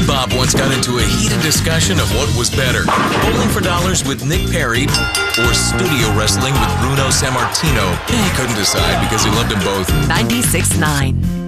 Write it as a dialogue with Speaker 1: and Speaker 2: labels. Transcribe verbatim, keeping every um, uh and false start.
Speaker 1: Bob once got into a heated discussion of what was better, Bowling for Dollars with Nick Perry or studio wrestling with Bruno Sammartino. He couldn't decide because he loved them both.
Speaker 2: ninety-six point nine